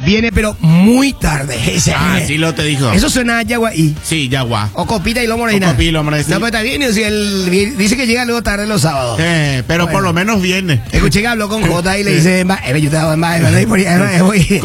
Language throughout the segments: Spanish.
viene pero muy tarde. Sí lo te dijo. Eso suena a Yaguaí. Sí, Yagua. O Copita y Lomo Reina. O Copita y Lomo Reina, sí. No, pero está bien, si él dice que llega luego tarde los sábados. Pero bueno, por lo menos viene. Escuché que habló con Jota y le dice, yo te hago voy.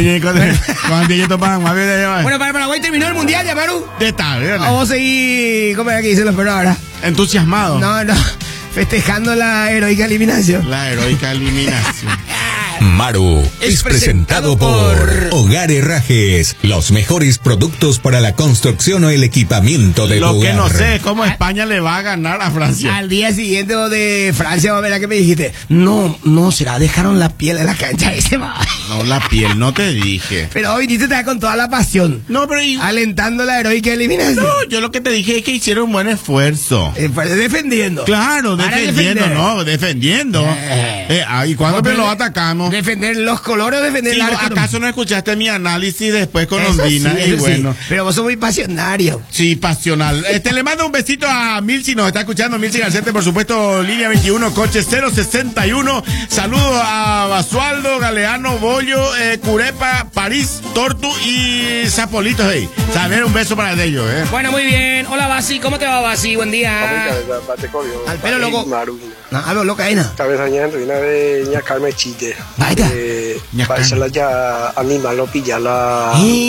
Bueno, para Paraguay terminó el mundial, ya, Maru. Vamos a seguir, ¿cómo era que dicen los perros ahora? Entusiasmado. No, festejando la heroica eliminación. La heroica eliminación. Maru es presentado por Hogar Herrajes, los mejores productos para la construcción o el equipamiento del hogar. Lo que no sé es cómo España le va a ganar a Francia. Al día siguiente de Francia, va a ver a qué me dijiste. No, será, dejaron la piel en la cancha. No, la piel, no te dije. Pero hoy viniste con toda la pasión. No, pero alentando la heroica eliminación. No, yo lo que te dije es que hicieron un buen esfuerzo. Defendiendo. Claro, defendiendo. ¿Y cuándo lo atacamos? Defender los colores, defender la arco. ¿Acaso no escuchaste mi análisis después con Ondina? Sí, bueno. Sí. Pero vos sos muy pasionario. Sí, pasional. Le mando un besito a Milsi, nos está escuchando Milsi Garcete, por supuesto, línea 21, coche 061. Saludos a Basualdo, Galeano, Bollo, Curepa, París, Tortu y Zapolitos. Saber un beso para ellos. Bueno, muy bien. Hola, Basi. ¿Cómo te va, Basi? Buen día. Al pelo loco. Algo loca, Aina. Cabezanya, una vez ña Carmen Chite. Paisala ya animal lo pilla la.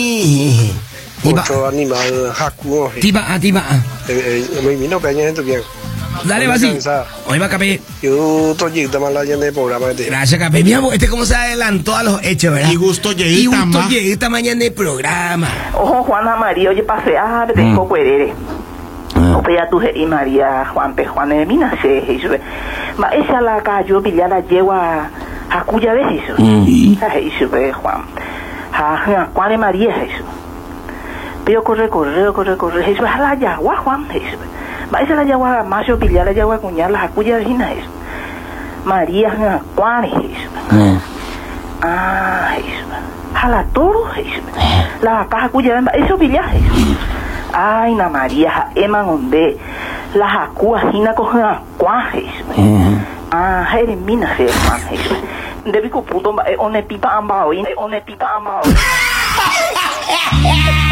Otro animal haku. Tiba. Me vino peña en tu bien. Dale, Basi. Hoy va, Capé. Yo estoy más la de programa. Gracias, Capé. Mira, cómo se adelantó a los hechos, ¿verdad? Y gusto llegué esta mañana de programa. Ojo, Juana María, oye, pasea, tengo cuerere. Opea tu y María Juan de Minas, esa la cayó pillar la yegua a cuya vez eso. Eso, Juan. Juan de María, eso. Pero corre, eso es la yagua, Juan, eso. Esa la yagua, más yo pillar la yagua cuñar la cuya vez eso. María Juan, eso. Eso. Jala toro, eso. La caja cuya vez, eso pillar, eso. Ay, na María, eman onde la jacua hina coge a cuajes. Eres mina se cuajes. Debe que puto one pipa ambao, one pipa ambao.